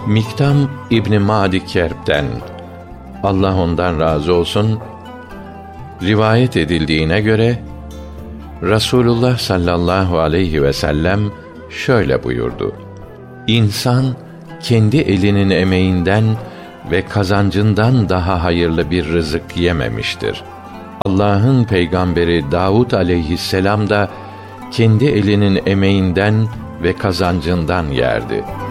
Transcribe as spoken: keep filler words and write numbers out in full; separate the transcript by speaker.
Speaker 1: Miktam İbn Madi Kerb'den, Allah ondan razı olsun, rivayet edildiğine göre Rasulullah sallallahu aleyhi ve sellem şöyle buyurdu: İnsan kendi elinin emeğinden ve kazancından daha hayırlı bir rızık yememiştir. Allah'ın peygamberi Davud aleyhisselam da kendi elinin emeğinden ve kazancından yerdi.